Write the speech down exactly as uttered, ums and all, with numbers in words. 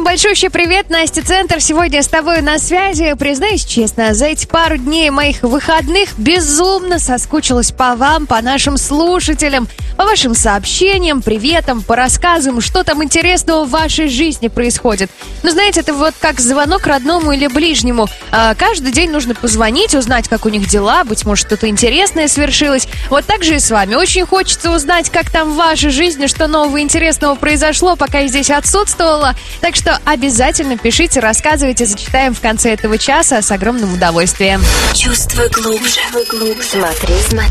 Всем большущий привет, Настя Центр. Сегодня с тобой на связи. Признаюсь честно, за эти пару дней моих выходных безумно соскучилась по вам, по нашим слушателям, по вашим сообщениям, приветам, по рассказам, что там интересного в вашей жизни происходит. Ну, знаете, это вот как звонок родному или ближнему. А, каждый день нужно позвонить, узнать, как у них дела, быть может, что-то интересное свершилось. Вот так же и с вами. Очень хочется узнать, как там в вашей жизни, что нового интересного произошло, пока я здесь отсутствовала. Так что обязательно пишите, рассказывайте, зачитаем в конце этого часа с огромным удовольствием. Чувствуй глубже, глубже. Смотри, смотри.